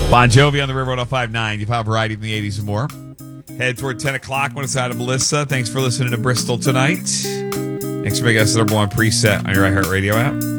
Bon Jovi on the River 105.9. You have variety in the 80s and more. Head toward 10 o'clock when it's out of Melissa. Thanks for listening to Bristol tonight. Thanks for making us the number one preset on your iHeartRadio app.